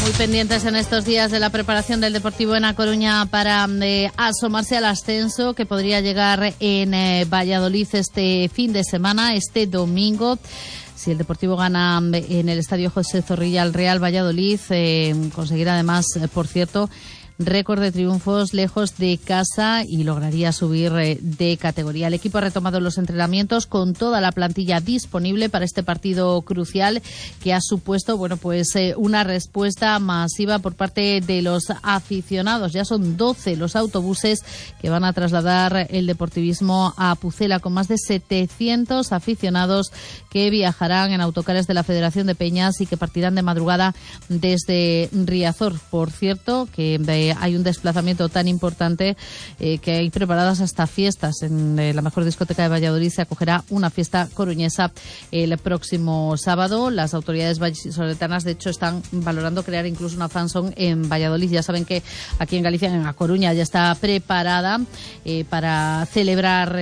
Muy pendientes en estos días de la preparación del Deportivo en A Coruña para asomarse al ascenso que podría llegar en Valladolid este fin de semana, este domingo. Si el Deportivo gana en el Estadio José Zorrilla al Real Valladolid, conseguirá además, por cierto, récord de triunfos lejos de casa y lograría subir de categoría. El equipo ha retomado los entrenamientos con toda la plantilla disponible para este partido crucial que ha supuesto, una respuesta masiva por parte de los aficionados. Ya son 12 los autobuses que van a trasladar el deportivismo a Pucela, con más de 700 aficionados que viajarán en autocares de la Federación de Peñas y que partirán de madrugada desde Riazor. Por cierto, que hay un desplazamiento tan importante que hay preparadas hasta fiestas. En la mejor discoteca de Valladolid se acogerá una fiesta coruñesa el próximo sábado. Las autoridades vallisoletanas, de hecho, están valorando crear incluso una fanzone en Valladolid. Ya saben que aquí en Galicia, en A Coruña, ya está preparada para celebrar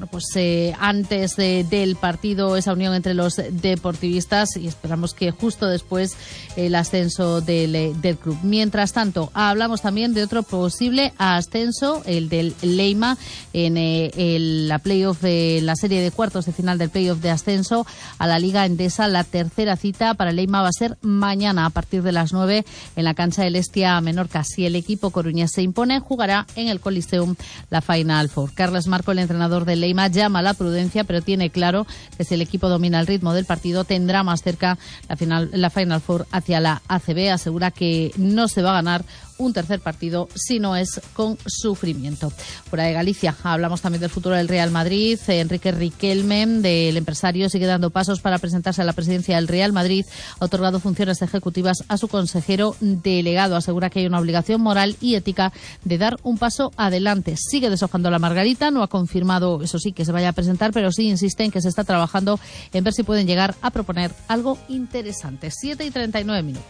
antes del partido esa unión entre los deportivistas, y esperamos que justo después el ascenso del club. Mientras tanto, hablamos también de otro posible ascenso, el del Leima, en la playoff de la serie de cuartos de final del playoff de ascenso a la Liga Endesa. La tercera cita para Leima va a ser mañana a partir de las 9 en la cancha del Hestia Menorca. Si el equipo coruñés se impone, jugará en el Coliseum la Final Four. Carles Marco, el entrenador del Leima, llama a la prudencia, pero tiene claro que si el equipo domina el ritmo del partido, tendrá más cerca la Final Four hacia la ACB. Asegura que no se va a ganar un tercer partido si no es con sufrimiento. Fuera de Galicia, hablamos también del futuro del Real Madrid. Enrique Riquelme, del empresario, sigue dando pasos para presentarse a la presidencia del Real Madrid. Ha otorgado funciones ejecutivas a su consejero delegado. Asegura que hay una obligación moral y ética de dar un paso adelante. Sigue deshojando la margarita, no ha confirmado, eso sí, que se vaya a presentar, pero sí insiste en que se está trabajando en ver si pueden llegar a proponer algo interesante. 7:39.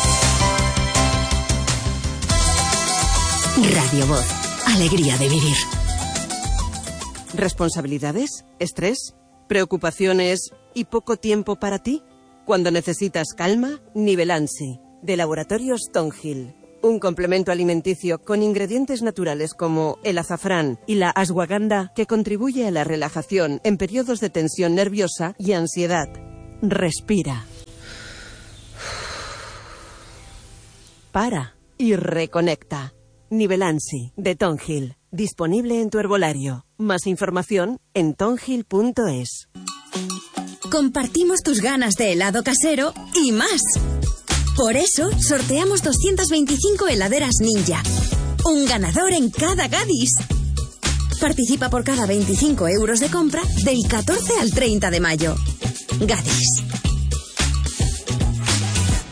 Radio Voz. Alegría de vivir. ¿Responsabilidades? ¿Estrés? ¿Preocupaciones y poco tiempo para ti? Cuando necesitas calma, Nivelansi, de Laboratorios Tonhill. Un complemento alimenticio con ingredientes naturales como el azafrán y la ashwagandha que contribuye a la relajación en periodos de tensión nerviosa y ansiedad. Respira. Para y reconecta. Nivelansi, de Tonhill. Disponible en tu herbolario. Más información en tonhill.es. Compartimos tus ganas de helado casero y más. Por eso, sorteamos 225 heladeras Ninja. Un ganador en cada Gadis. Participa por cada 25 euros de compra del 14 al 30 de mayo. Gadis.